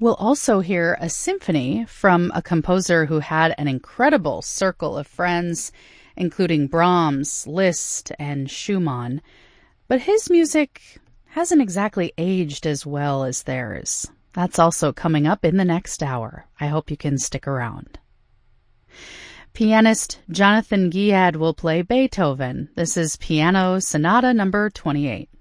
We'll also hear a symphony from a composer who had an incredible circle of friends, including Brahms, Liszt, and Schumann. But his music hasn't exactly aged as well as theirs. That's also coming up in the next hour. I hope you can stick around. Pianist Jonathan Guiad will play Beethoven. This is Piano Sonata number 28.